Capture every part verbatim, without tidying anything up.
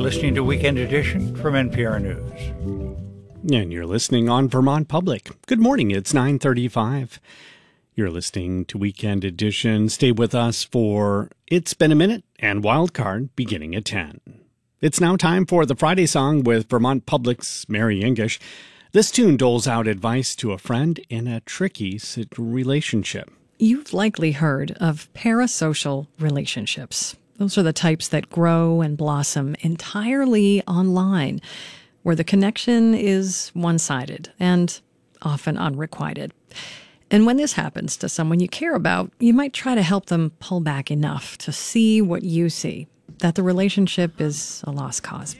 listening to Weekend Edition from N P R News. And you're listening on Vermont Public. Good morning, it's nine thirty-five. You're listening to Weekend Edition. Stay with us for It's Been a Minute and Wildcard beginning at ten. It's now time for the Friday Song with Vermont Public's Mary English. This tune doles out advice to a friend in a tricky relationship. You've likely heard of parasocial relationships. Those are the types that grow and blossom entirely online, where the connection is one-sided and often unrequited. And when this happens to someone you care about, you might try to help them pull back enough to see what you see, that the relationship is a lost cause.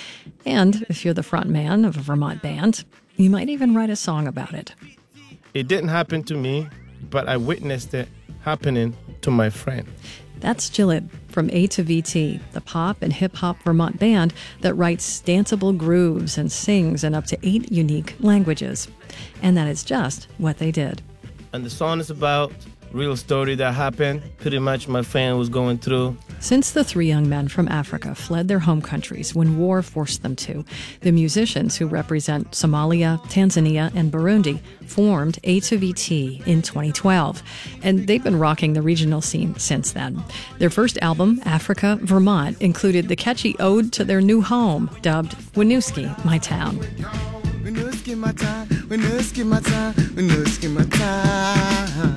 And if you're the front man of a Vermont band, you might even write a song about it. It didn't happen to me, but I witnessed it happening to my friend. That's Jillib from A to V T, the pop and hip-hop Vermont band that writes danceable grooves and sings in up to eight unique languages. And that is just what they did. And the song is about real story that happened. Pretty much my friend was going through. Since the three young men from Africa fled their home countries when war forced them to, the musicians who represent Somalia, Tanzania, and Burundi formed A to V T in twenty twelve, and they've been rocking the regional scene since then. Their first album, Africa, Vermont, included the catchy ode to their new home, dubbed Winooski, My Town. Winooski, my town, Winooski, my town, Winooski, my town.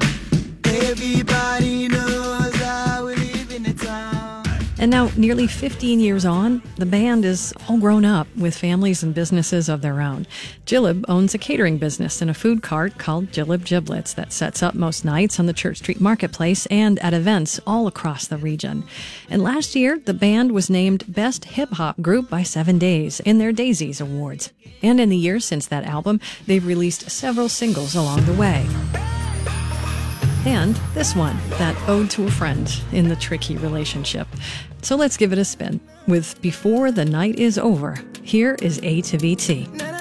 Everybody knows how we live in the town. And now, nearly fifteen years on, the band is all grown up with families and businesses of their own. Jillib owns a catering business and a food cart called Jillib Giblets that sets up most nights on the Church Street Marketplace and at events all across the region. And last year, the band was named Best Hip Hop Group by Seven Days in their Daisies Awards. And in the years since that album, they've released several singles along the way. And this one, that ode to a friend in the tricky relationship. So let's give it a spin. With Before the Night is Over, here is A to V T. Na, na,